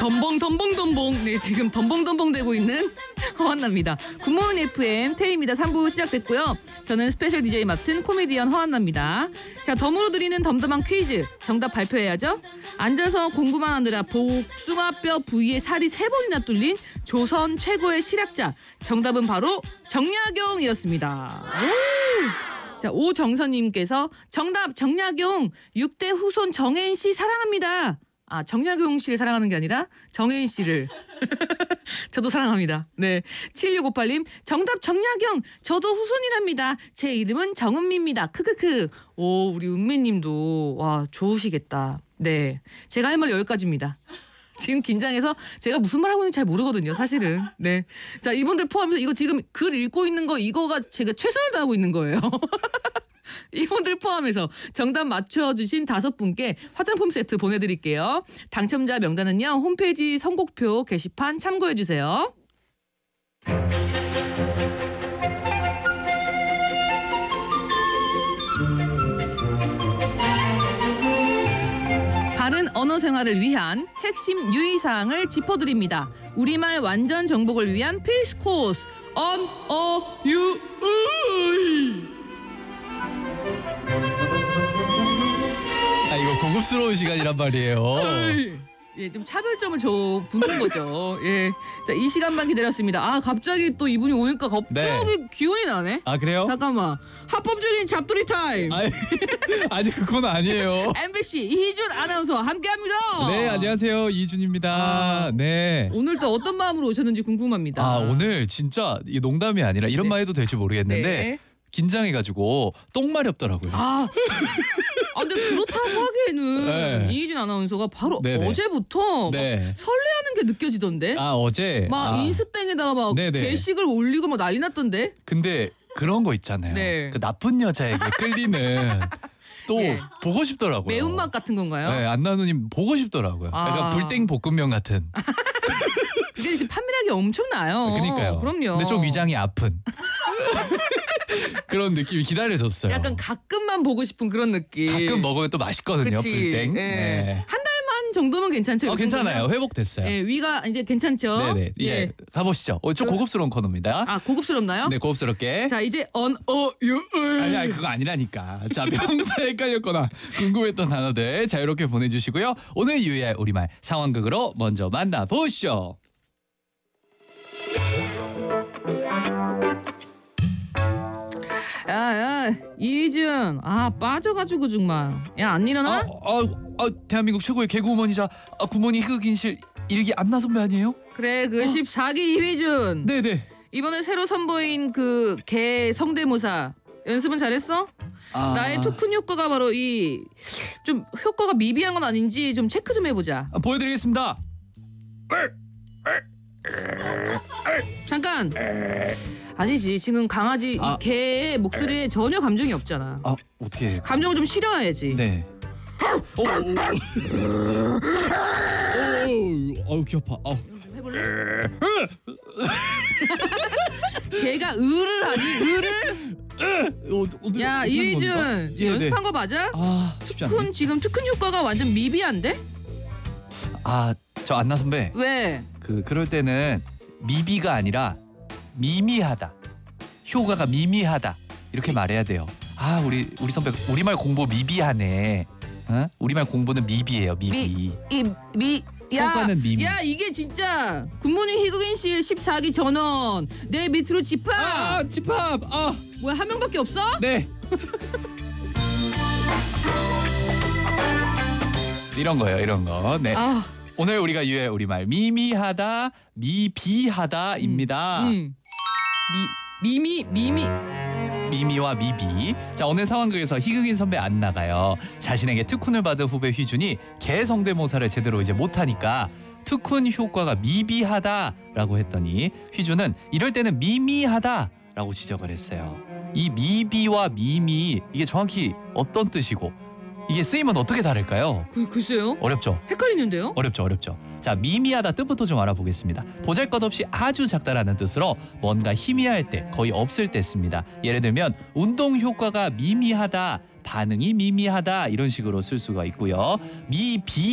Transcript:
덤벙. 네, 지금 덤벙 되고 있는 허한나입니다. 굿모닝 FM 태희입니다. 3부 시작됐고요. 저는 스페셜 DJ 맡은 코미디언 허한나입니다. 자, 덤으로 드리는 덤덤한 퀴즈. 정답 발표해야죠. 앉아서 공부만 하느라 복숭아뼈 부위에 살이 3번이나 뚫린 조선 최고의 실학자. 정답은 바로 정약용이었습니다. 자, 오정선님께서 정답 정약용 6대 후손 정혜인 씨 사랑합니다. 아, 정약용 씨를 사랑하는 게 아니라 정혜인 씨를. 저도 사랑합니다. 네. 7658님 정답 정약용 저도 후손이랍니다. 제 이름은 정은미입니다. 크크크. 오, 우리 은미님도 와 좋으시겠다. 네. 제가 할 말이 여기까지입니다. 지금 긴장해서 제가 무슨 말 하고 있는지 잘 모르거든요, 사실은. 네. 자, 이분들 포함해서 이거 지금 글 읽고 있는 거 이거가 제가 최선을 다하고 있는 거예요. 이분들 포함해서 정답 맞춰주신 5분께 화장품 세트 보내드릴게요. 당첨자 명단은요, 홈페이지 선곡표 게시판 참고해주세요. 바른 언어 생활을 위한 핵심 유의사항을 짚어드립니다. 우리말 완전 정복을 위한 필수 코스 언어유의. 아, 이거 고급스러운 시간이란 말이에요. 예, 좀 차별점을 붙는 거죠. 예, 자, 이 시간만 기다렸습니다. 아, 갑자기 또 이분이 오니까 갑자기 네. 기운이 나네. 아, 그래요? 잠깐만. 합법적인 잡돌이 타임. 아직 그건 아니에요. MBC 이희준 아나운서와 함께합니다. 네, 안녕하세요. 이희준입니다. 네. 오늘 또 어떤 마음으로 오셨는지 궁금합니다. 아, 오늘 진짜 이 농담이 아니라 이런 말 해도 될지 모르겠는데 네. 긴장해가지고 똥 마렵더라고요. 근데 그렇다고 하기에는 네. 이희준 아나운서가 바로 네네. 어제부터 네. 막 설레하는 게 느껴지던데. 아, 어제 막 인스타에다가 막 네네. 게시글 올리고 막 난리 났던데. 근데 그런 거 있잖아요. 네. 그 나쁜 여자에게 끌리는 또 예. 보고 싶더라고요. 매운맛 같은 건가요? 네, 안나누님 보고 싶더라고요. 약간 불땡 볶음면 같은. 근데 이제 판매량이 엄청나요. 그러니까요. 그럼요. 근데 좀 위장이 아픈 그런 느낌이 기다려졌어요. 약간 가끔만 보고 싶은 그런 느낌. 가끔 먹으면 또 맛있거든요. 그치. 불땡. 예. 네. 한 달만 정도면 괜찮죠. 이 괜찮아요. 정도면? 회복됐어요. 예, 위가 이제 괜찮죠. 네네. 이제 예. 가보시죠. 좀 고급스러운 코너입니다. 아, 고급스럽나요? 네, 고급스럽게. 자, 이제 언어유의. 아니, 그거 아니라니까. 자, 평소에 헷갈렸거나 궁금했던 단어들 자유롭게 보내주시고요. 오늘 유의할 우리말 상황극으로 먼저 만나보시죠. 야, 이희준. 아, 빠져가지고 정말. 야, 안 일어나? 대한민국 최고의 개그우먼이자 굿모닝 흑인실 일기 안나 선배 아니에요? 그래, 그 14기 이희준. 네네. 이번에 새로 선보인 그 개 성대모사 연습은 잘했어? 나의 토큰 효과가 바로 이 좀 효과가 미비한 건 아닌지 좀 체크 좀 해보자. 보여드리겠습니다. 잠깐. 아니지, 지금 강아지 이 개의 목소리에 전혀 감정이 없잖아. 어떻게? 감정을 좀 실어야지. 네. 귀 아파. 좀 해볼래? 개가 으를 하니? 으를? 야, 이희준 지금 연습한 거 맞아? 쉽지 않네. 지금 특훈 효과가 완전 미비한데? 저 안나 선배. 왜? 그럴 때는 미비가 아니라 미미하다. 효과가 미미하다. 이렇게 말해야 돼요. 우리 선배 우리말 공부 미비하네. 응? 우리말 공부는 미비예요. 미비. 효과는 미미. 야, 이게 진짜 굿모닝 희극인실 14기 전원 내 밑으로 집합. 집합. 뭐야, 한 명밖에 없어? 네. 이런 거요. 이런 거. 네. 오늘 우리가 유의할 우리말 미미하다, 미비하다입니다. 미미와 미비. 자, 오늘 상황극에서 희극인 선배 안나가요. 자신에게 특훈을 받은 후배 휘준이 개 성대모사를 제대로 이제 못하니까 특훈 효과가 미비하다라고 했더니 휘준은 이럴 때는 미미하다라고 지적을 했어요. 이 미비와 미미 이게 정확히 어떤 뜻이고 이게 쓰임은 어떻게 다를까요? 글쎄요. 어렵죠? 헷갈리는데요? 어렵죠. 자, 미미하다 뜻부터 좀 알아보겠습니다. 보잘것없이 아주 작다라는 뜻으로 뭔가 희미할 때, 거의 없을 때 씁니다. 예를 들면 운동 효과가 미미하다, 반응이 미미하다 이런 식으로 쓸 수가 있고요. 미비